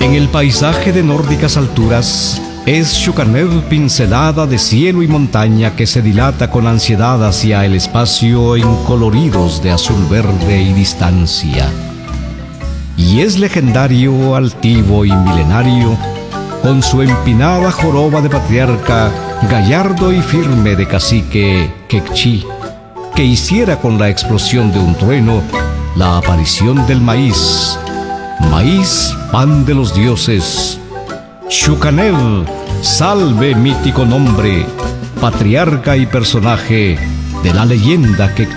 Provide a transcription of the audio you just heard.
En el paisaje de nórdicas alturas, es Shukanev pincelada de cielo y montaña que se dilata con ansiedad hacia el espacio en coloridos de azul verde y distancia. Y es legendario, altivo y milenario, con su empinada joroba de patriarca, gallardo y firme de cacique Kekchi, que hiciera con la explosión de un trueno la aparición del maíz. Maíz, pan de los dioses. Shukanev, salve mítico nombre, patriarca y personaje de la leyenda Kekchi.